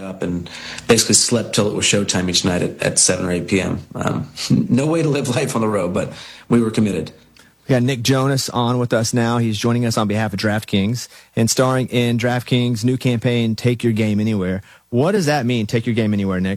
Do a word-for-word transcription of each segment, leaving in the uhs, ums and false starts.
up and basically slept till it was showtime each night at, at seven or eight p.m. Um, no way to live life on the road, but we were committed. We got Nick Jonas on with us now. He's joining us on behalf of DraftKings and starring in DraftKings' new campaign, Take Your Game Anywhere. What does that mean, Take Your Game Anywhere, Nick?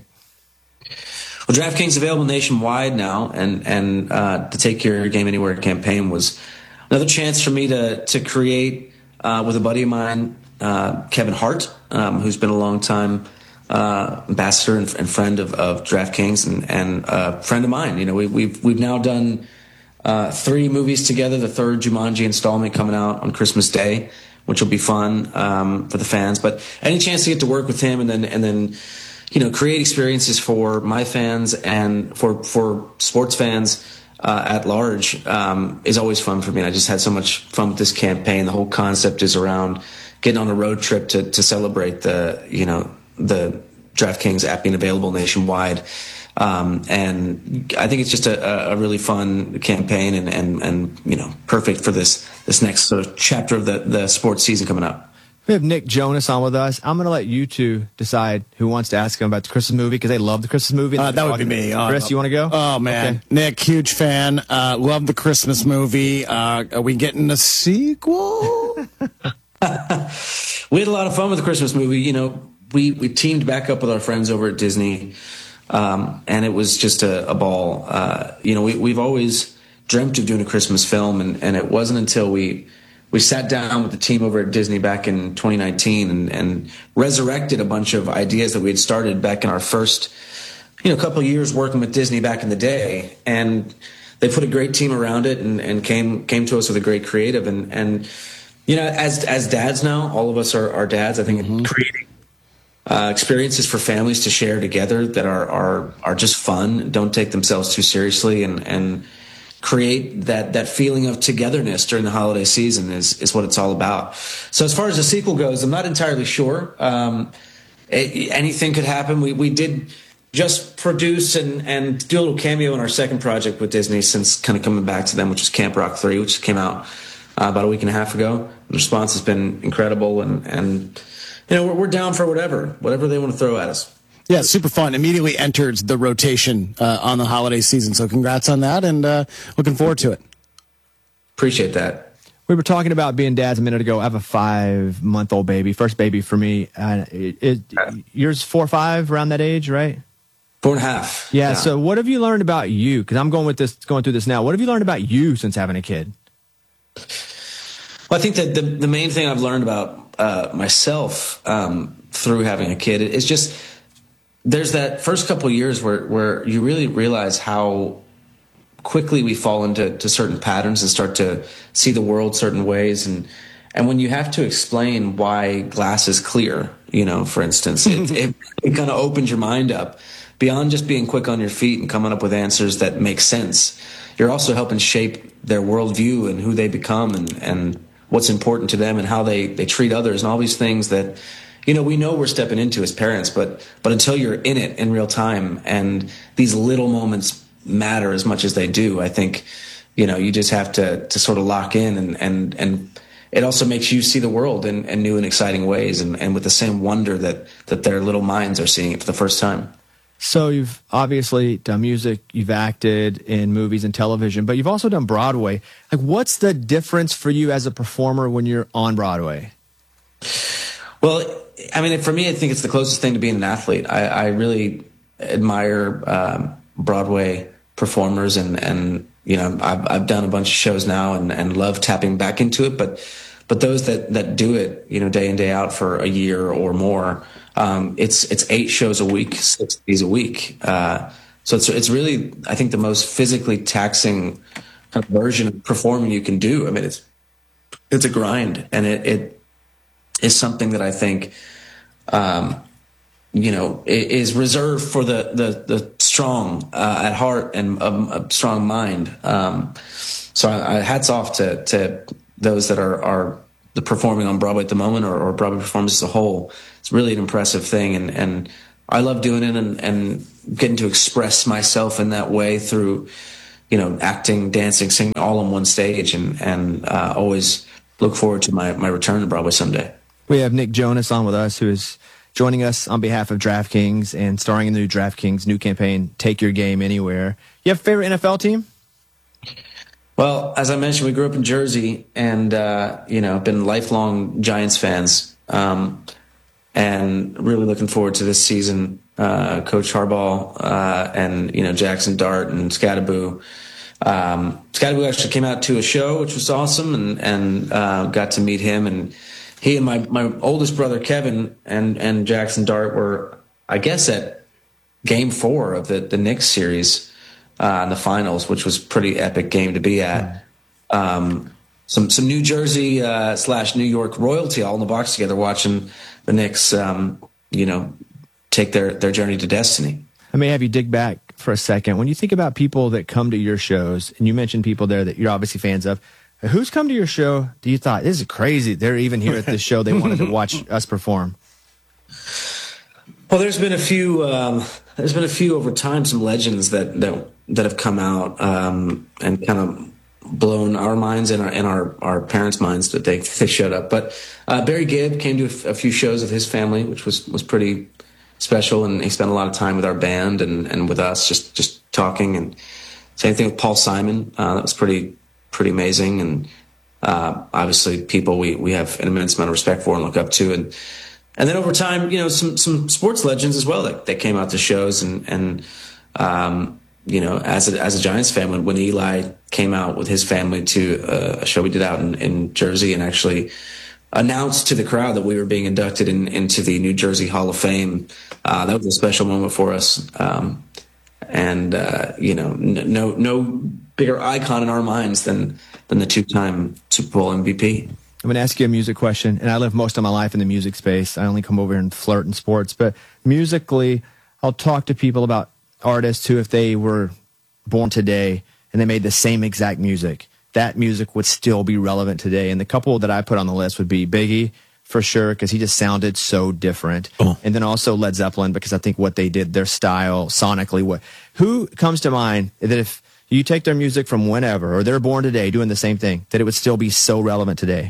Well, DraftKings is available nationwide now, and, and uh, the Take Your Game Anywhere campaign was another chance for me to, to create uh, with a buddy of mine, uh, Kevin Hart, um, who's been a long time uh, ambassador and, and friend of, of DraftKings and, and a friend of mine. You know, we, we've, we've now done Uh, three movies together, the third Jumanji installment coming out on Christmas Day, which will be fun um, for the fans. But any chance to get to work with him and then and then you know create experiences for my fans and for for sports fans uh, at large um, is always fun for me. And I just had so much fun with this campaign. The whole concept is around getting on a road trip to to celebrate the you know the DraftKings app being available nationwide. Um, and I think it's just a, a really fun campaign and, and, and, you know, perfect for this, this next sort of chapter of the, the sports season coming up. We have Nick Jonas on with us. I'm going to let you two decide who wants to ask him about the Christmas movie because they love the Christmas movie. Uh, that would be me. Uh, Chris, you want to go? Oh, man. Okay. Nick, huge fan. Uh, love the Christmas movie. Uh, are we getting a sequel? We had a lot of fun with the Christmas movie. You know, we, we teamed back up with our friends over at Disney. Um, and it was just a, a ball. Uh, you know, we, we've always dreamt of doing a Christmas film, and, and it wasn't until we we sat down with the team over at Disney back in twenty nineteen and, and resurrected a bunch of ideas that we had started back in our first, you know, couple of years working with Disney back in the day. And they put a great team around it and, and came came to us with a great creative. And, and you know, as as dads now, all of us are, are dads. I think mm-hmm. creating Uh, experiences for families to share together that are are are just fun, don't take themselves too seriously, and and create that that feeling of togetherness during the holiday season is is what it's all about. So as far as the sequel goes, I'm not entirely sure. Um, it, anything could happen. We we did just produce and and do a little cameo in our second project with Disney since kind of coming back to them, which is Camp Rock three, which came out uh, about a week and a half ago. The response has been incredible, and and. You know, we're, we're down for whatever, whatever they want to throw at us. Yeah, super fun. Immediately entered the rotation uh, on the holiday season. So congrats on that, and uh, looking forward to it. Appreciate that. We were talking about being dads a minute ago. I have a five-month-old baby, first baby for me. Uh, it, it, yours four or five, around that age, right? Four and a half. Yeah, yeah. So what have you learned about you? Because I'm going with this, going through this now. What have you learned about you since having a kid? Well, I think that the, the main thing I've learned about uh, myself um, through having a kid is just there's that first couple of years where, where you really realize how quickly we fall into to certain patterns and start to see the world certain ways. And, and when you have to explain why glass is clear, you know, for instance, it, it, it kind of opens your mind up beyond just being quick on your feet and coming up with answers that make sense. You're also helping shape their worldview and who they become and, and what's important to them and how they, they treat others and all these things that, you know, we know we're stepping into as parents, but but until you're in it in real time and these little moments matter as much as they do, I think, you know, you just have to to sort of lock in and and, and it also makes you see the world in, in new and exciting ways and, and with the same wonder that, that their little minds are seeing it for the first time. So you've obviously done music, you've acted in movies and television, but you've also done Broadway. Like, what's the difference for you as a performer when you're on Broadway? Well, I mean, for me, I think it's the closest thing to being an athlete. I, I really admire um, Broadway performers, and, and you know, I've, I've done a bunch of shows now and, and love tapping back into it. But but those that, that do it, you know, day in, day out for a year or more, um, it's it's eight shows a week, six days a week. Uh, so it's it's really, I think, the most physically taxing kind of version of performing you can do. I mean, it's it's a grind, and it, it is something that I think, um, you know, is reserved for the the, the strong uh, at heart and um, a strong mind. Um, so I, I, hats off to to those that are are the performing on Broadway at the moment, or, or Broadway performance as a whole. It's really an impressive thing, and and I love doing it and, and getting to express myself in that way through, you know, acting, dancing, singing, all on one stage, and and uh, always look forward to my my return to Broadway someday. We have Nick Jonas on with us, who is joining us on behalf of DraftKings and starring in the new DraftKings new campaign, Take Your Game Anywhere. You have a favorite N F L team? Well, as I mentioned, we grew up in Jersey, and uh, you know, been lifelong Giants fans, um, and really looking forward to this season. Uh, Coach Harbaugh uh, and you know Jackson Dart and Scatterboo. Um, Scatterboo actually came out to a show, which was awesome, and and uh, got to meet him. And he and my my oldest brother Kevin and and Jackson Dart were, I guess, at Game Four of the the Knicks series uh, in the finals, which was a pretty epic game to be at. Um, some some New Jersey uh, slash New York royalty all in the box together, watching the Knicks, um, you know, take their their journey to destiny. I may have you dig back for a second. When you think about people that come to your shows, and you mentioned people there that you're obviously fans of, who's come to your show do you thought, this is crazy, they're even here at this show, they wanted to watch us perform? Well, there's been a few. Um, there's been a few over time. Some legends that that that have come out um, and kind of blown our minds and our and our, our parents' minds that they they showed up. But uh, Barry Gibb came to a, f- a few shows of his family, which was was pretty special, and he spent a lot of time with our band and, and with us, just just talking. And same thing with Paul Simon. Uh, that was pretty pretty amazing, and uh, obviously people we we have an immense amount of respect for and look up to. And and then over time, you know, some some sports legends as well that, that came out to shows. And and um, you know, as a, as a Giants fan, when, when Eli came out with his family to uh, a show we did out in, in Jersey, and actually announced to the crowd that we were being inducted in, into the New Jersey Hall of Fame. Uh, that was a special moment for us. Um, and, uh, you know, n- no no bigger icon in our minds than, than the two-time Super Bowl M V P. I'm going to ask you a music question, and I live most of my life in the music space. I only come over here and flirt in sports. But musically, I'll talk to people about artists who, if they were born today and they made the same exact music, that music would still be relevant today. And the couple that I put on the list would be Biggie, for sure, because he just sounded so different. Oh. And then also Led Zeppelin, because I think what they did, their style, sonically, what who comes to mind that if you take their music from whenever, or they're born today doing the same thing, that it would still be so relevant today?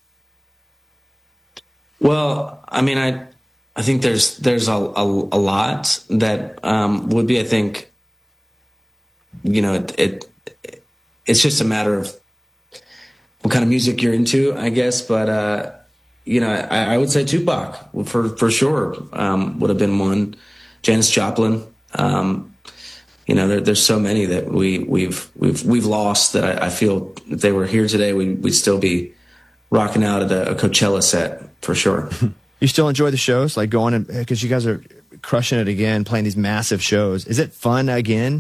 Well, I mean, I I think there's there's a, a, a lot that um, would be, I think, you know, it, it it's just a matter of what kind of music you're into, I guess. But, uh, you know, I, I would say Tupac for, for sure um, would have been one. Janis Joplin. Um, you know, there, there's so many that we, we've we've we've lost that I, I feel if they were here today, we, we'd still be rocking out at a, a Coachella set for sure. You still enjoy the shows, like going and because you guys are crushing it again, playing these massive shows. Is it fun again?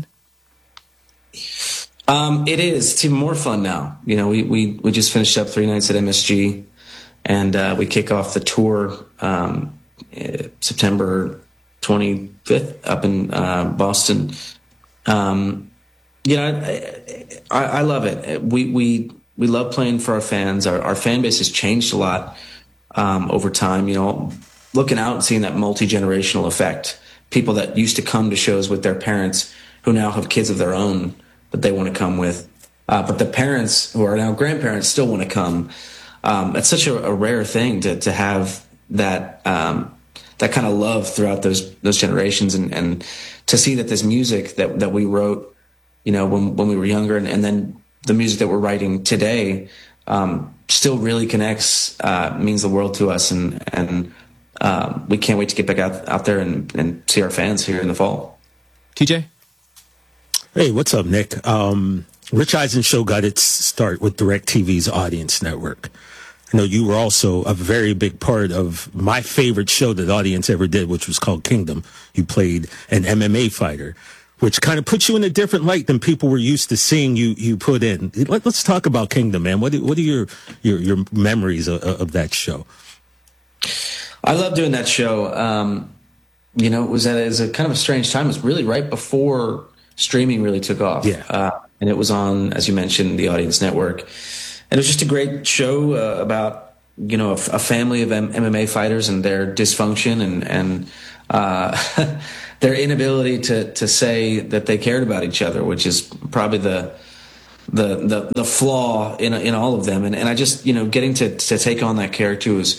Um, it is. It's even more fun now. You know, we, we, we just finished up three nights at M S G, and uh, we kick off the tour um, uh, September twenty-fifth up in uh, Boston. Um, you know, I, I love it. We we we love playing for our fans. Our, our fan base has changed a lot um, over time. You know, looking out and seeing that multi-generational effect. People that used to come to shows with their parents who now have kids of their own that they want to come with. Uh, but the parents who are now grandparents still want to come. Um, it's such a, a rare thing to, to have that, um, that kind of love throughout those, those generations. And, and to see that this music that, that we wrote, you know, when, when we were younger, and, and then the music that we're writing today, um, still really connects, uh, means the world to us. And, and, um, we can't wait to get back out, out there and, and see our fans here in the fall. T J? Hey, what's up, Nick? Um, Rich Eisen Show got its start with DirecTV's Audience Network. I know you were also a very big part of my favorite show that Audience ever did, which was called Kingdom. You played an M M A fighter, which kind of puts you in a different light than people were used to seeing you you put in. Let, let's talk about Kingdom, man. What, what are your, your, your memories of, of that show? I love doing that show. Um, you know, it was, at, it was a kind of a strange time. It was really right before streaming really took off. Yeah. Uh, and it was on, as you mentioned, the Audience Network. And it was just a great show uh, about, you know, a, a family of M- MMA fighters and their dysfunction and, and uh, their inability to, to say that they cared about each other, which is probably the the the, the flaw in in all of them. And, and I just, you know, getting to, to take on that character was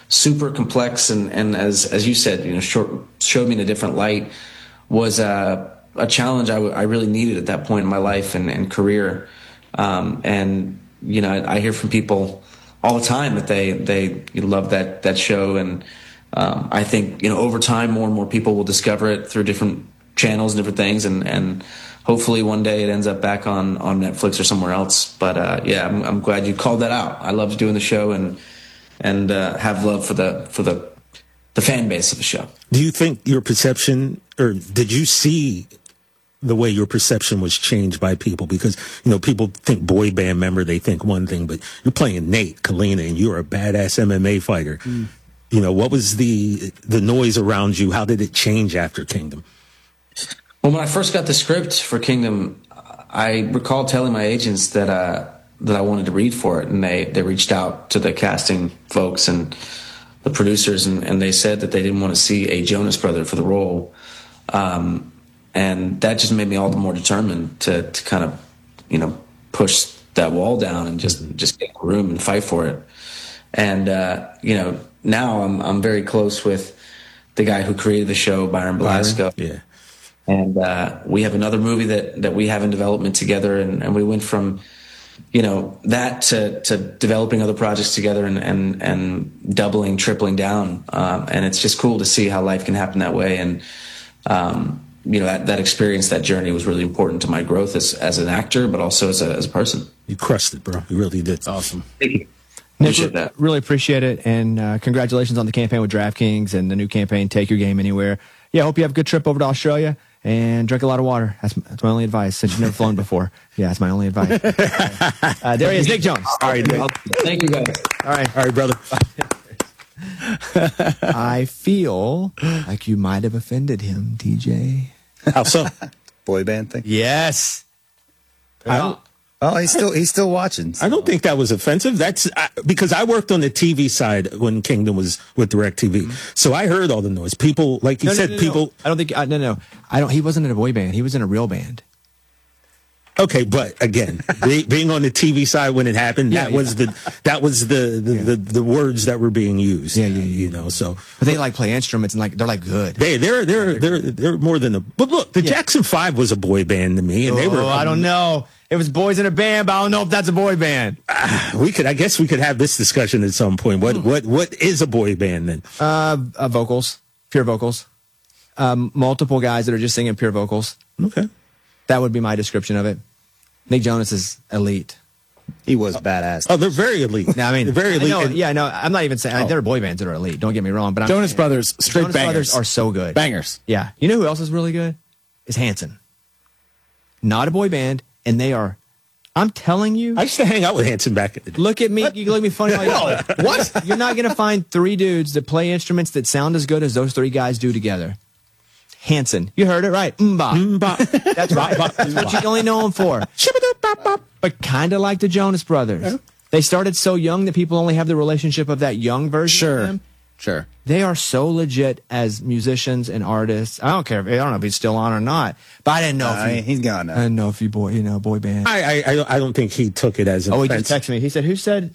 super complex and, and as as you said, you know, short, showed me in a different light, was uh, a challenge I, w- I really needed at that point in my life and, and career. Um, and you know, I, I hear from people all the time that they they love that that show, and um, I think, you know, over time more and more people will discover it through different channels and different things, and and hopefully one day it ends up back on on Netflix or somewhere else. But uh, yeah, I'm, I'm glad you called that out. I loved doing the show and and uh, have love for the for the the fan base of the show. Do you think your perception, or did you see the way your perception was changed by people? Because, you know, people think boy band member, they think one thing, but you're playing Nate, Kalina, and you're a badass M M A fighter. Mm. You know, what was the the noise around you? How did it change after Kingdom? Well, when I first got the script for Kingdom, I recall telling my agents that uh, that I wanted to read for it, and they, they reached out to the casting folks and the producers, and, and they said that they didn't want to see a Jonas brother for the role. Um, and that just made me all the more determined to, to kind of, you know, push that wall down and just, just get in the room and fight for it. And, uh, you know, now I'm, I'm very close with the guy who created the show, Byron Belasco. Yeah. And, uh, we have another movie that, that we have in development together. And, and we went from, you know, that to, to developing other projects together and, and, and doubling, tripling down. Um, and it's just cool to see how life can happen that way. And, um, you know, that, that experience, that journey was really important to my growth as, as an actor, but also as a, as a person. You crushed it, bro. You really did. Awesome. Thank you. Nick, Appreciate that. Really appreciate it. And uh, congratulations on the campaign with DraftKings and the new campaign, Take Your Game Anywhere. Yeah, I hope you have a good trip over to Australia and drink a lot of water. That's, that's my only advice, since you've never flown before. Yeah, that's my only advice. uh, there he is, Nick Jonas. All right, Nick. Thank you, guys. All right. All right, brother. I feel like you might have offended him, T J. How so? Boy band thing. Yes. I don't, Oh, he's still he's still watching. So. I don't think that was offensive. That's I, because I worked on the T V side when Kingdom was with DirecTV, mm-hmm. so I heard all the noise. People, like you no, said, no, no, people. No. I don't think. Uh, no, no, I don't. He wasn't in a boy band. He was in a real band. Okay, but again, be, being on the T V side when it happened, yeah, that yeah. was the that was the the, yeah. the the words that were being used. Yeah, yeah, yeah. You know, so but they like play instruments and like they're like good. They they're they're they're they're more than a. But look, the yeah. Jackson Five was a boy band to me, and oh, they were. I don't know. It was boys in a band, but I don't know if that's a boy band. Uh, we could, I guess, we could have this discussion at some point. What, what, what is a boy band then? Uh, uh vocals, pure vocals. Um, multiple guys that are just singing pure vocals. Okay, that would be my description of it. Nick Jonas is elite. He was badass. Oh, they're very elite. No, I mean, they're very elite. I know, yeah, no, I'm not even saying oh. there are boy bands that are elite. Don't get me wrong, but I'm, Jonas Brothers, straight Jonas bangers. Brothers are so good. Bangers. Yeah, you know who else is really good? Is Hanson. Not a boy band, and they are. I'm telling you. I used to hang out with Hanson back in the day. Look at me. What? You look at me funny. Like, no. What? You're not going to find three dudes that play instruments that sound as good as those three guys do together. Hanson. You heard it right. Mmba. Mmba. That's right. That's what you only know them for. But kind of like the Jonas Brothers. Yeah. They started so young that people only have the relationship of that young version sure. of them. Sure. They are so legit as musicians and artists. I don't care. If, I don't know if he's still on or not. But I didn't know uh, if he, he's gone now. I didn't know if he boy, you know, boy band. I, I, I don't think he took it as an Oh, offense. he just texted me. He said, "Who said?"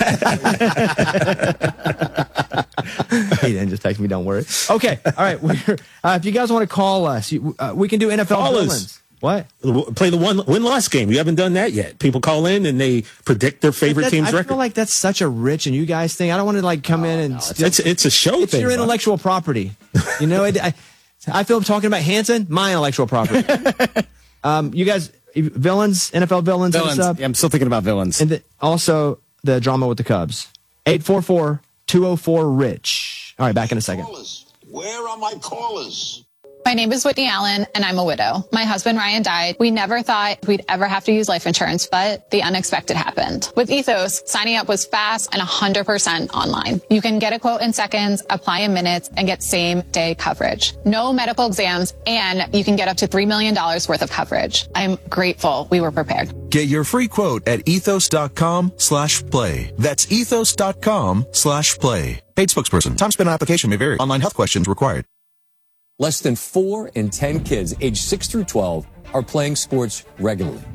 He didn't just text me. Don't worry. Okay. All right. We're, uh, if you guys want to call us, you, uh, we can do N F L Call villains. us. What? Play the one win-loss game. You haven't done that yet. People call in and they predict their favorite team's I record. I feel like that's such a rich and you guys thing. I don't want to like come oh, in and no, steal. It's, it's a show it's thing. It's your intellectual property. You know, it, I, I feel talking about Hanson, my intellectual property. um, you guys, villains, N F L villains. Villains. And yeah, I'm still thinking about villains. And the, also the drama with the Cubs. eight four four, two oh four, RICH. All right, back in a second. Where are my callers? My name is Whitney Allen, and I'm a widow. My husband, Ryan, died. We never thought we'd ever have to use life insurance, but the unexpected happened. With Ethos, signing up was fast and one hundred percent online. You can get a quote in seconds, apply in minutes, and get same-day coverage. No medical exams, and you can get up to three million dollars worth of coverage. I'm grateful we were prepared. Get your free quote at ethos.com slash play. That's ethos.com slash play. Paid spokesperson. Time spent on application may vary. Online health questions required. Less than four in ten kids aged six through twelve are playing sports regularly.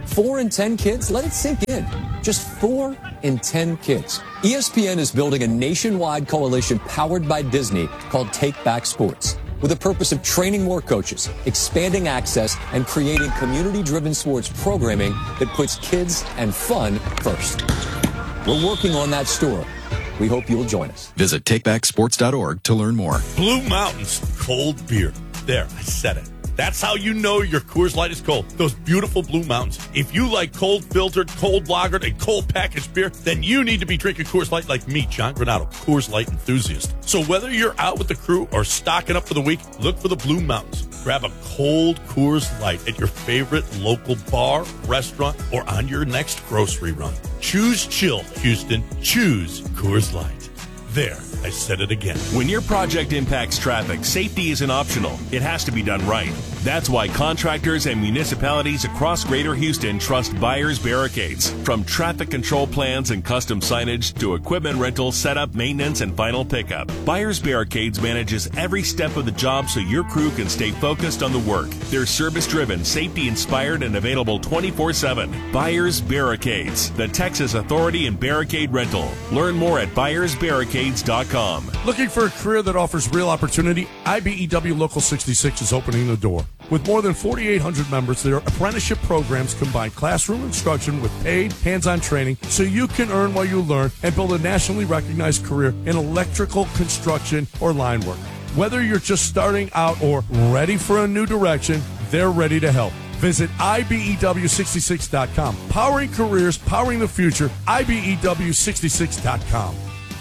Four in ten kids? Let it sink in. Just four in ten kids. E S P N is building a nationwide coalition powered by Disney called Take Back Sports, with the purpose of training more coaches, expanding access, and creating community-driven sports programming that puts kids and fun first. We're working on that story. We hope you'll join us. Visit take back sports dot org to learn more. Blue Mountains cold beer. There, I said it. That's how you know your Coors Light is cold. Those beautiful Blue Mountains. If you like cold filtered, cold lagered, and cold packaged beer, then you need to be drinking Coors Light like me, John Granado, Coors Light enthusiast. So whether you're out with the crew or stocking up for the week, look for the Blue Mountains. Grab a cold Coors Light at your favorite local bar, restaurant, or on your next grocery run. Choose chill, Houston. Choose Coors Light. There, I said it again. When your project impacts traffic, safety isn't optional. It has to be done right. That's why contractors and municipalities across Greater Houston trust Buyers Barricades. From traffic control plans and custom signage to equipment rental, setup, maintenance, and final pickup, Buyers Barricades manages every step of the job so your crew can stay focused on the work. They're service-driven, safety-inspired, and available twenty-four seven. Buyers Barricades, the Texas authority in barricade rental. Learn more at buyers barricades dot com. Looking for a career that offers real opportunity? I B E W Local sixty-six is opening the door. With more than forty-eight hundred members, their apprenticeship programs combine classroom instruction with paid, hands-on training so you can earn while you learn and build a nationally recognized career in electrical, construction, or line work. Whether you're just starting out or ready for a new direction, they're ready to help. Visit I B E W sixty-six dot com. Powering careers, powering the future, I B E W sixty-six dot com.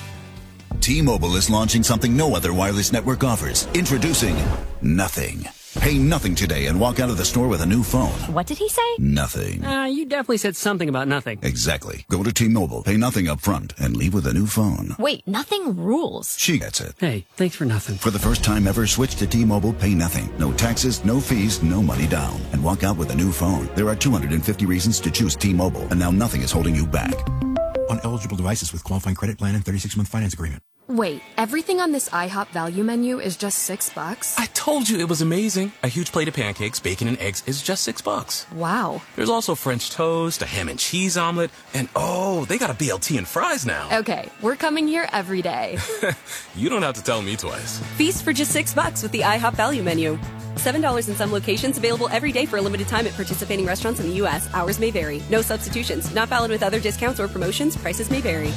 T-Mobile is launching something no other wireless network offers. Introducing Nothing. Pay nothing today and walk out of the store with a new phone. What did he say? Nothing. Uh, you definitely said something about nothing. Exactly. Go to T-Mobile, pay nothing up front, and leave with a new phone. Wait, nothing rules. She gets it. Hey, thanks for nothing. For the first time ever, switch to T-Mobile, pay nothing. No taxes, no fees, no money down. And walk out with a new phone. There are two hundred fifty reasons to choose T-Mobile, and now nothing is holding you back. On eligible devices with qualifying credit plan and thirty-six month finance agreement. Wait, everything on this IHOP value menu is just six bucks? I told you it was amazing. A huge plate of pancakes, bacon, and eggs is just six bucks. Wow. There's also French toast, a ham and cheese omelet, and oh, they got a B L T and fries now. Okay, we're coming here every day. You don't have to tell me twice. Feast for just six bucks with the IHOP value menu. Seven dollars in some locations, available every day for a limited time at participating restaurants in the U S. Hours may vary. No substitutions. Not valid with other discounts or promotions. Prices may vary.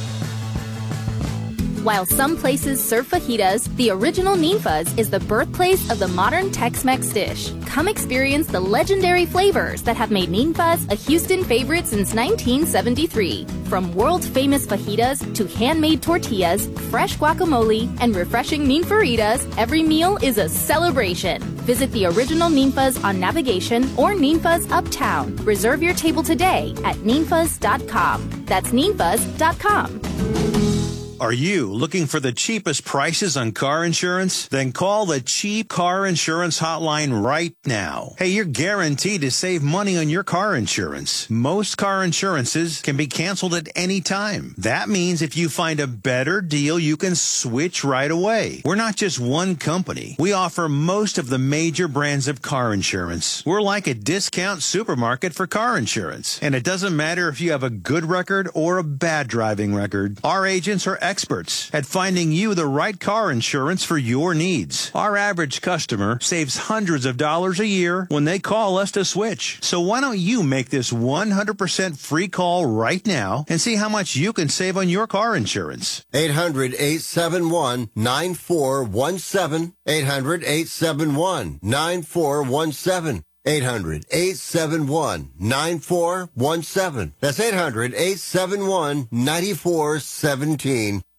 While some places serve fajitas, the original Ninfa's is the birthplace of the modern Tex-Mex dish. Come experience the legendary flavors that have made Ninfa's a Houston favorite since nineteen seventy-three. From world-famous fajitas to handmade tortillas, fresh guacamole, and refreshing ninfaritas, every meal is a celebration. Visit the original Ninfa's on Navigation or Ninfa's Uptown. Reserve your table today at ninfas dot com. That's ninfas dot com. Are you looking for the cheapest prices on car insurance? Then call the Cheap Car Insurance Hotline right now. Hey, you're guaranteed to save money on your car insurance. Most car insurances can be canceled at any time. That means if you find a better deal, you can switch right away. We're not just one company. We offer most of the major brands of car insurance. We're like a discount supermarket for car insurance. And it doesn't matter if you have a good record or a bad driving record. Our agents are experts at finding you the right car insurance for your needs. Our average customer saves hundreds of dollars a year when they call us to switch. So why don't you make this one hundred percent free call right now and see how much you can save on your car insurance? eight hundred, eight seven one, nine four one seven. eight hundred, eight seven one, nine four one seven. eight hundred, eight seven one, nine four one seven. That's eight hundred, eight seven one, nine four one seven.